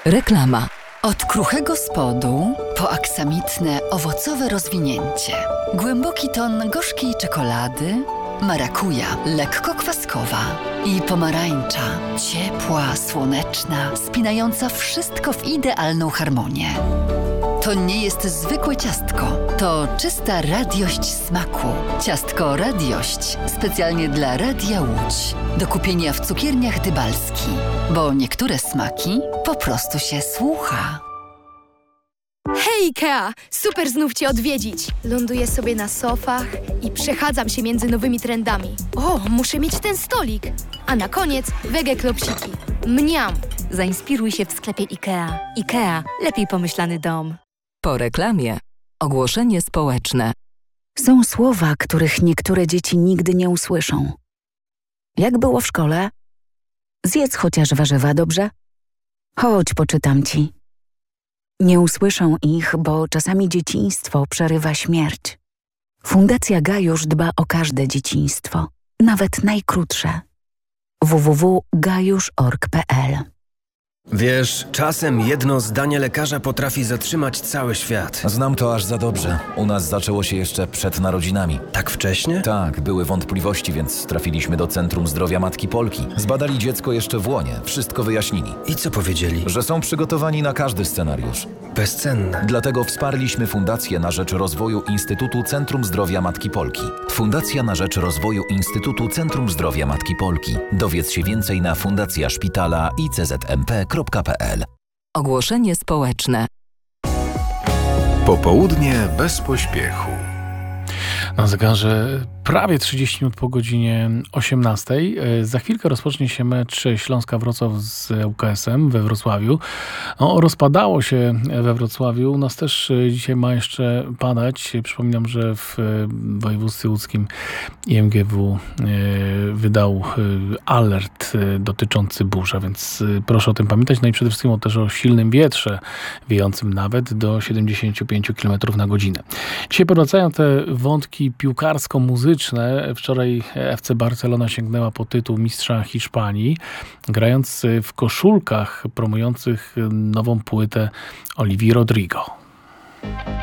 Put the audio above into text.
Reklama. Od kruchego spodu po aksamitne, owocowe rozwinięcie. Głęboki ton gorzkiej czekolady, marakuja, lekko kwaskowa i pomarańcza, ciepła, słoneczna, spinająca wszystko w idealną harmonię. To nie jest zwykłe ciastko, to czysta radiość smaku. Ciastko Radiość, specjalnie dla Radia Łódź. Do kupienia w cukierniach Dybalski, bo niektóre smaki po prostu się słucha. Hej Ikea! Super znów Cię odwiedzić! Ląduję sobie na sofach i przechadzam się między nowymi trendami. O, muszę mieć ten stolik! A na koniec wege klopsiki. Mniam! Zainspiruj się w sklepie IKEA. IKEA. Lepiej pomyślany dom. Po reklamie. Ogłoszenie społeczne. Są słowa, których niektóre dzieci nigdy nie usłyszą. Jak było w szkole? Zjedz chociaż warzywa, dobrze? Chodź, poczytam ci. Nie usłyszą ich, bo czasami dzieciństwo przerywa śmierć. Fundacja Gajusz dba o każde dzieciństwo, nawet najkrótsze. www.gajusz.org.pl. Wiesz, czasem jedno zdanie lekarza potrafi zatrzymać cały świat. Znam to aż za dobrze. U nas zaczęło się jeszcze przed narodzinami. Tak wcześnie? Tak, były wątpliwości, więc trafiliśmy do Centrum Zdrowia Matki Polki. Zbadali dziecko jeszcze w łonie, wszystko wyjaśnili. I co powiedzieli? Że są przygotowani na każdy scenariusz. Bezcenne. Dlatego wsparliśmy Fundację na rzecz rozwoju Instytutu Centrum Zdrowia Matki Polki. Fundacja na rzecz rozwoju Instytutu Centrum Zdrowia Matki Polki. Dowiedz się więcej na fundacjaszpitala iczmp.pl. Ogłoszenie społeczne. Popołudnie bez pośpiechu. Na zegarze prawie 30 minut po godzinie 18. Za chwilkę rozpocznie się mecz Śląska-Wrocław z ŁKS-em we Wrocławiu. Rozpadało się we Wrocławiu. U nas też dzisiaj ma jeszcze padać. Przypominam, że w województwie łódzkim IMGW wydał alert dotyczący burz, więc proszę o tym pamiętać. No i przede wszystkim też o silnym wietrze wiejącym nawet do 75 km na godzinę. Dzisiaj powracają te wątki piłkarsko-muzyczne. Wczoraj FC Barcelona sięgnęła po tytuł mistrza Hiszpanii, grając w koszulkach promujących nową płytę Olivii Rodrigo.